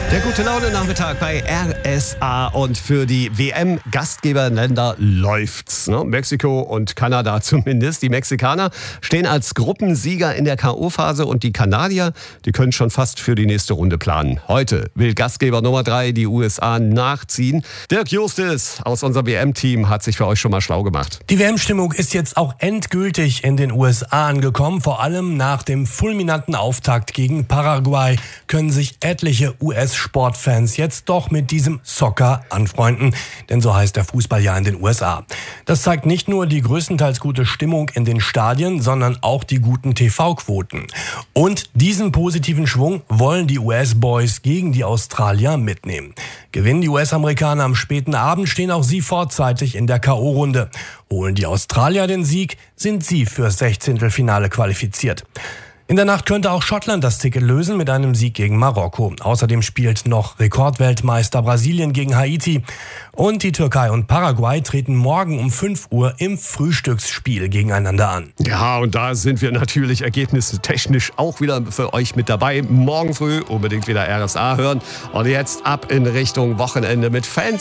Der Gute-Laune-Nachmittag bei RSA und für die WM-Gastgeberländer läuft's. Ne? Mexiko und Kanada zumindest. Die Mexikaner stehen als Gruppensieger in der K.O.-Phase und die Kanadier, die können schon fast für die nächste Runde planen. Heute will Gastgeber Nummer 3 die USA nachziehen. Dirk Justis aus unserem WM-Team hat sich für euch schon mal schlau gemacht. Die WM-Stimmung ist jetzt auch endgültig in den USA angekommen. Vor allem nach dem fulminanten Auftakt gegen Paraguay können sich etliche US-Sportfans jetzt doch mit diesem Soccer anfreunden, denn so heißt der Fußball ja in den USA. Das zeigt nicht nur die größtenteils gute Stimmung in den Stadien, sondern auch die guten TV-Quoten. Und diesen positiven Schwung wollen die US-Boys gegen die Australier mitnehmen. Gewinnen die US-Amerikaner am späten Abend, stehen auch sie vorzeitig in der K.O.-Runde. Holen die Australier den Sieg, sind sie fürs 16. qualifiziert. In der Nacht könnte auch Schottland das Ticket lösen mit einem Sieg gegen Marokko. Außerdem spielt noch Rekordweltmeister Brasilien gegen Haiti. Und die Türkei und Paraguay treten morgen um 5 Uhr im Frühstücksspiel gegeneinander an. Ja, und da sind wir natürlich ergebnistechnisch auch wieder für euch mit dabei. Morgen früh unbedingt wieder RSA hören. Und jetzt ab in Richtung Wochenende mit Fans.